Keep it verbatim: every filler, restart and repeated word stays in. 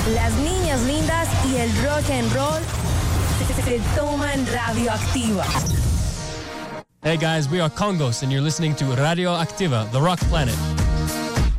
las niñas lindas y el rock and roll se, se toman Radioactiva. Hey guys, we are Congos and you're listening to Radio Activa, the Rock Planet.